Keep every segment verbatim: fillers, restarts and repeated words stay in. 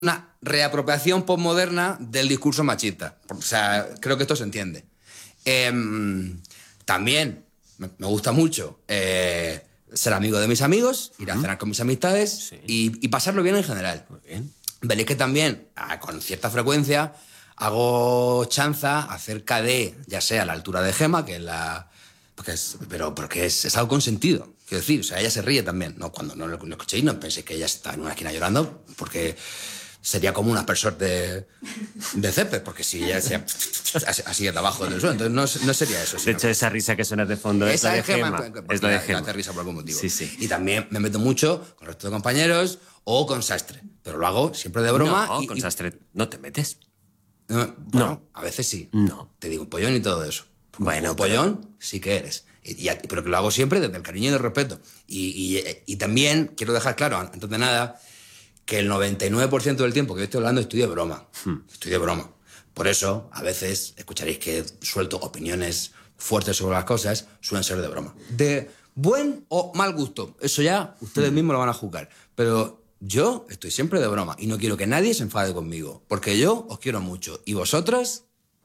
una reapropiación postmoderna del discurso machista. O sea, creo que esto se entiende. Eh, también me, me gusta mucho eh, ser amigo de mis amigos, ir a cenar con mis amistades, sí, y, y pasarlo bien en general. Muy bien. Veréis que también, con cierta frecuencia, hago chanza acerca de, ya sea la altura de Gemma, que es la... Porque es, pero porque es, es algo consentido. Quiero decir, o sea, ella se ríe también. No, cuando no lo, lo escuchéis, no penséis que ella está en una esquina llorando, porque sería como un aspersor de, de césped, porque si ella se, así, así de abajo del suelo, entonces no, no sería eso. De hecho, esa risa que suena de fondo es la de Gemma. Es la de Gemma. Hace risa por algún motivo. Sí, sí. Y también me meto mucho con el resto de compañeros o con Sastre, pero lo hago siempre de broma. No, y, con y... Sastre no te metes. No, bueno, no, a veces sí. No. Te digo pollón y todo eso. Bueno, un pollón pero... sí que eres. Y, y, pero que lo hago siempre desde el cariño y el respeto. Y, y, y también quiero dejar claro, antes de nada, que el noventa y nueve por ciento del tiempo que yo estoy hablando estoy de broma. Hmm. Estoy de broma. Por eso, a veces, escucharéis que suelto opiniones fuertes sobre las cosas, suelen ser de broma. De buen o mal gusto. Eso ya ustedes hmm. mismos lo van a juzgar. Pero yo estoy siempre de broma y no quiero que nadie se enfade conmigo. Porque yo os quiero mucho. ¿Y vosotras?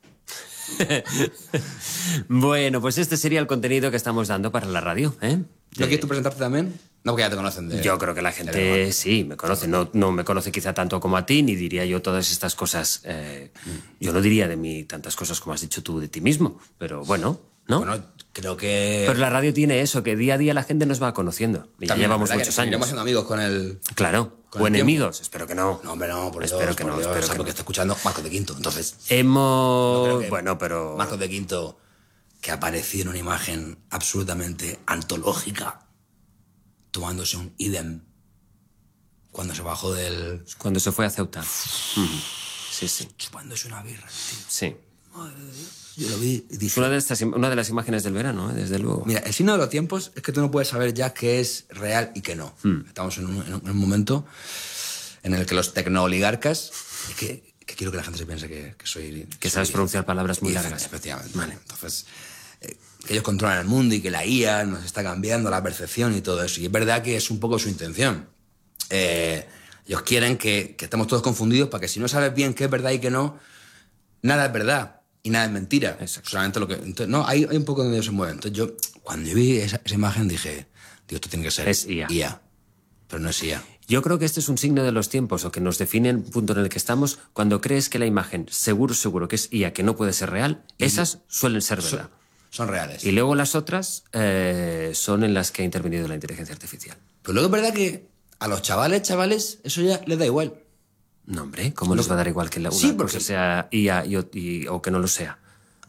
Bueno, pues este sería el contenido que estamos dando para la radio, ¿eh? ¿No quieres tú presentarte también? No, porque ya te conocen. De, yo creo que la gente sí me conoce. No, no me conoce quizá tanto como a ti, ni diría yo todas estas cosas. Eh, mm. Yo no diría de mí tantas cosas como has dicho tú de ti mismo, pero bueno, ¿no? Bueno, creo que... Pero la radio tiene eso, que día a día la gente nos va conociendo. Y también, ya llevamos muchos años. Seguiremos siendo amigos con el... Claro. ¿O enemigos? Espero que no. No, hombre, no, por espero Dios, que por no. Dios, Espero que porque no. está escuchando Marcos de Quinto, entonces... Hemos... No bueno, pero... Marcos de Quinto, que apareció en una imagen absolutamente antológica, tomándose un idem cuando se bajó del... Cuando se fue a Ceuta. Sí, sí. Chupándose una birra, tío. Sí. Madre de Dios. Yo lo vi y dije... Una de, estas, una de las imágenes del verano, ¿eh? Desde luego. Mira, el signo de los tiempos es que tú no puedes saber ya qué es real y qué no. Hmm. Estamos en un, en un momento en el que los tecnooligarcas... Es que, que quiero que la gente se piense que, que soy... Que, que sabes soy, pronunciar palabras muy y, largas. Efectivamente. Vale. Entonces, eh, que ellos controlan el mundo y que la I A nos está cambiando la percepción y todo eso. Y es verdad que es un poco su intención. Eh, ellos quieren que, que estemos todos confundidos para que si no sabes bien qué es verdad y qué no, nada es verdad. Y nada es mentira. Exacto. Solamente lo que... Entonces, no, hay, hay un poco donde ellos se mueven. Entonces yo, cuando yo vi esa, esa imagen, dije, Dios, esto tiene que ser es I A. I A. Pero no es I A. Yo creo que este es un signo de los tiempos, o que nos define el punto en el que estamos, cuando crees que la imagen, seguro, seguro que es I A, que no puede ser real, y esas suelen ser verdad. Son, son reales. Y luego las otras eh, son en las que ha intervenido la inteligencia artificial. Pero luego es verdad que a los chavales, chavales, eso ya les da igual. No, hombre, ¿cómo les va a dar igual que la, una sí, porque... cosa sea I A y, y, o que no lo sea?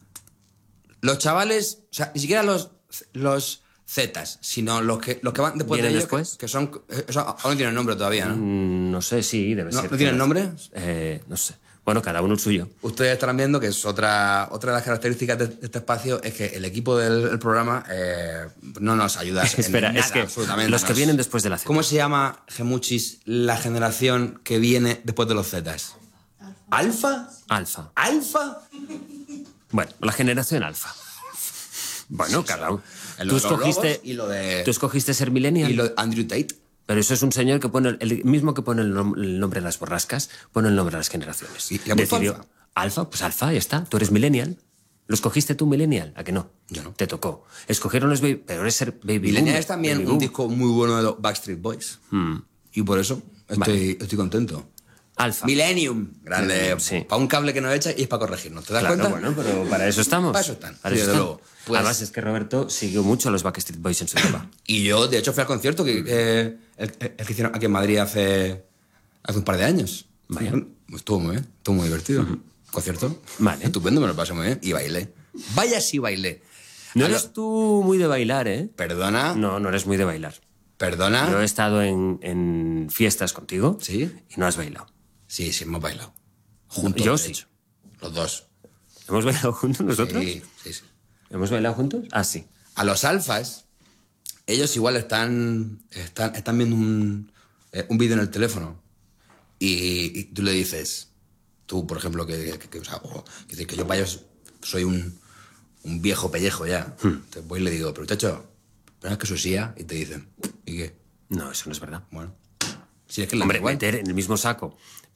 Los chavales, o sea, ni siquiera los, los Zetas, sino los que, los que van después de ellos, después? Que, que son... Eso aún no tienen nombre todavía, ¿no? Mm, no sé, sí, debe ¿No, ser. ¿No tienen nombre? Eh, no sé. Bueno, cada uno el suyo. Ustedes estarán viendo que es otra, otra de las características de, de este espacio es que el equipo del el programa eh, no nos ayuda en Espera, nada, es que absolutamente. los que nos... vienen después de la Z. ¿Cómo se llama, Gemuchis, la generación que viene después de los Zetas? ¿Alfa? Alfa. ¿Alfa? Bueno, la generación alfa. Bueno, sí, cada uno. Tú escogiste, y lo de... ¿Tú escogiste ser millennial? Y lo de Andrew Tate. Pero eso es un señor que pone, el mismo que pone el, nom el nombre a las borrascas, pone el nombre a las generaciones. ¿Y la Decidió, alfa? Alfa, pues alfa, ya está. Tú eres millennial. ¿Lo escogiste tú, millennial? ¿A que no? Yo no. Te tocó. Escogieron los baby... Pero eres ser baby Millennial boomer, es también un boom. disco muy bueno de los Backstreet Boys. Hmm. Y por eso estoy, vale. estoy contento. Alfa. Millennium. Grande. Millennium, sí. Para un cable que no echa y es para corregirnos. ¿Te das claro, cuenta? Bueno, pero para eso estamos. Para eso están. Para sí, eso desde están. luego. Pues... Además, es que Roberto siguió mucho a los Backstreet Boys en su época. Y yo, de hecho, fui al concierto que, que el, el que hicieron aquí en Madrid hace, hace un par de años. Vaya. Estuvo muy bien. Estuvo muy divertido. Uh-huh. Concierto. Vale. Estupendo, me lo pasé muy bien. Y bailé. Vaya si bailé. No eres lo... tú muy de bailar, ¿eh? ¿Perdona? No, no eres muy de bailar. ¿Perdona? Yo he estado en, en fiestas contigo. ¿Sí? Y no has bailado. Sí, sí, hemos bailado. Juntos, yo de sí. hecho. Los dos. ¿Hemos bailado juntos nosotros? Sí, sí, sí. ¿Hemos bailado juntos? Ah, sí. A los alfas, ellos igual están, están, están viendo un, eh, un vídeo en el teléfono y, y tú le dices, tú, por ejemplo, que, que, que, o sea, o, que, que yo para ellos soy un, un viejo pellejo ya. Hmm. Entonces voy y le digo, pero muchacho, ¿pero es que soy S I A? Y te dicen, ¿y qué? No, eso no es verdad. Bueno. Si es que Hombre, meter en el mismo saco